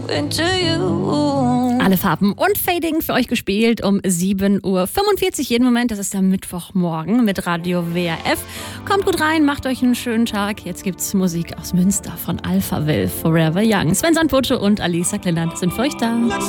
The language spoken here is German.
into you. Alle Farben und Fading für euch gespielt um 7:45 Uhr jeden Moment. Das ist der Mittwochmorgen mit Radio WRF. Kommt gut rein, macht euch einen schönen Tag. Jetzt gibt's Musik aus Münster von Alphaville, Forever Young. Sven Sandputsche und Alisa Kleinert sind für euch da.